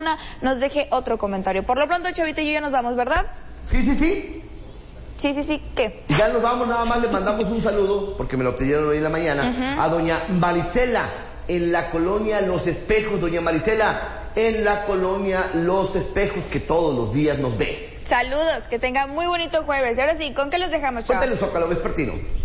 semana nos deje otro comentario. Por lo pronto, Chavita y yo ya nos vamos, ¿verdad? Sí. Sí, ¿qué? Ya nos vamos, nada más le mandamos un saludo, porque me lo pidieron hoy en la mañana, a doña Marisela, en la colonia Los Espejos. Doña Marisela, en la colonia Los Espejos, que todos los días nos ve. Saludos, que tengan muy bonito jueves. Y ahora sí, ¿con qué los dejamos, chavos? Cuéntale, Zócalo Vespertino.